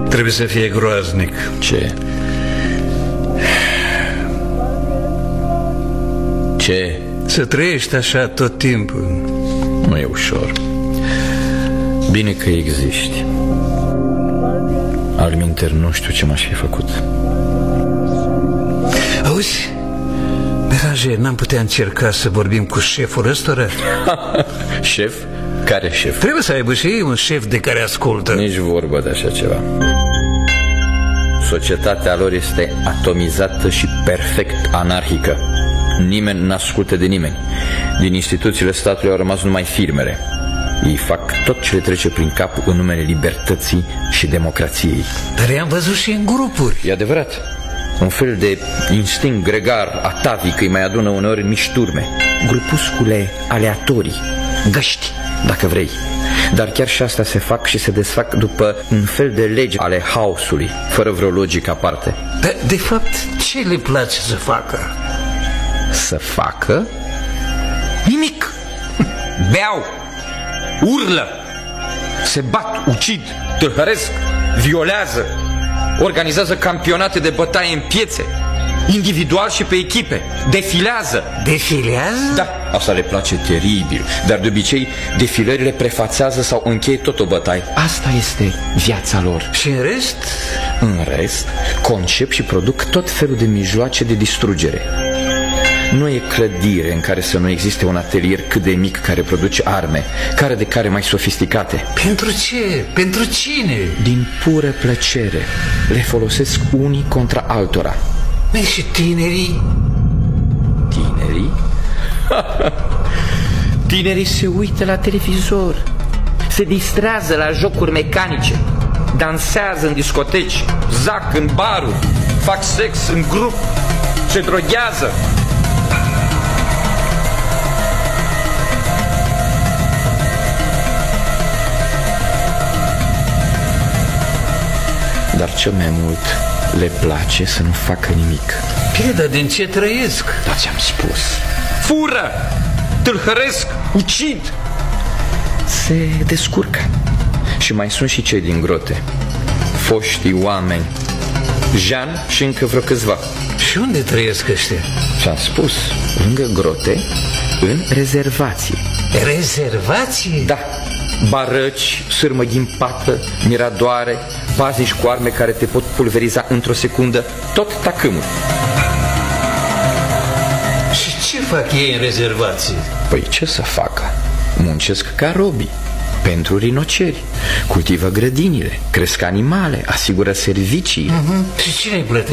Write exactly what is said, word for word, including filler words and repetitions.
Trebuie să fie groaznic. Ce? Ce? Să trăiești așa tot timpul. Nu e ușor. Bine că existi. Alminter, nu știu ce m-aș fi făcut. Auzi, Beraje, n-am putea încerca să vorbim cu șeful ăstora? Șef? Care șef? Trebuie să aibă și ei un șef de care ascultă. Nici vorbă de așa ceva. Societatea lor este atomizată și perfect anarhică. Nimeni n-ascultă de nimeni. Din instituțiile statului au rămas numai firmele. Ei fac tot ce le trece prin cap în numele libertății și democrației. Dar i-am văzut și în grupuri. E adevărat. Un fel de instinct gregar, atavic, îi mai adună uneori în mici turme. Grupuscule aleatorii, găști, dacă vrei. Dar chiar și astea se fac și se desfac după un fel de legi ale haosului, fără vreo logică aparte. Dar, de fapt, ce le place să facă? Să facă? Nimic. Beau, urlă, se bat, ucid, tâlhăresc, violează, organizează campionate de bătaie în piețe, individual și pe echipe, defilează. Defilează? Da, Asta le place teribil, dar de obicei defilările prefațează sau încheie tot o bătaie. Asta este viața lor. Și în rest? În rest, concep și produc tot felul de mijloace de distrugere. Nu e clădire în care să nu existe un atelier cât de mic care produce arme, care de care mai sofisticate. Pentru ce? Pentru cine? Din pură plăcere. Le folosesc unii contra altora. Măi, și tinerii? Tinerii? Tinerii se uită la televizor, se distrează la jocuri mecanice, dansează în discoteci, zac în baruri, fac sex în grup, se droghează. dar cel mai mult le place să nu facă nimic. Bine, dar din ce trăiesc? Da, ți-am spus. Fură, tâlhăresc, ucid. Se descurcă. Și mai sunt și cei din grote, foștii oameni, Jean și încă vreo câțiva. Și unde trăiesc ăștia? Și-am spus, lângă grote, în rezervații. Rezervații? Da, barăci, sârmă ghimpată, miradoare, paznici cu arme care te pot pulveriza într-o secundă, tot tacâmul. Și ce fac ei în rezervații? Păi ce să facă? Muncesc ca robii pentru rinoceri, cultivă grădinile, cresc animale, asigură servicii. Uh-huh. Și cine îi plătește?